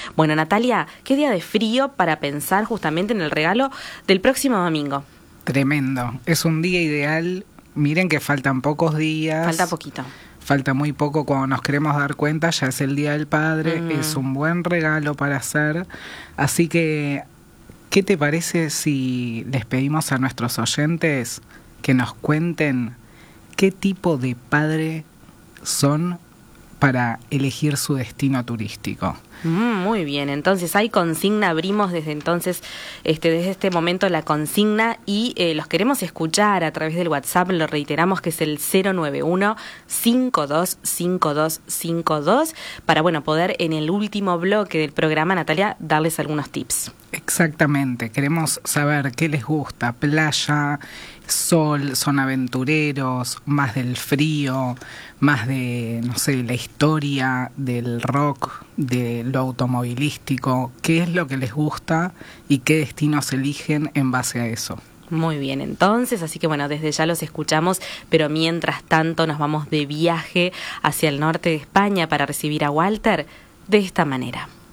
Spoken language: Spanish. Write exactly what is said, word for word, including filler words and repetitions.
Bueno, Natalia, qué día de frío para pensar justamente en el regalo del próximo domingo. Tremendo, es un día ideal. Miren que faltan pocos días. Falta poquito. Falta muy poco, cuando nos queremos dar cuenta ya es el Día del Padre, mm. es un buen regalo para hacer. Así que, ¿qué te parece si les pedimos a nuestros oyentes que nos cuenten qué tipo de padre son para elegir su destino turístico? Mm, muy bien, entonces hay consigna, abrimos desde entonces, este, desde este momento la consigna y eh, los queremos escuchar a través del WhatsApp, lo reiteramos que es el cero nueve uno, cinco dos cinco dos cinco dos para bueno poder en el último bloque del programa, Natalia, darles algunos tips. Exactamente, queremos saber qué les gusta, playa, sol, son aventureros, más del frío, más de, no sé, la historia, del rock, de lo automovilístico, qué es lo que les gusta y qué destinos eligen en base a eso. Muy bien, entonces, así que bueno, desde ya los escuchamos, pero mientras tanto nos vamos de viaje hacia el norte de España para recibir a Walter de esta manera.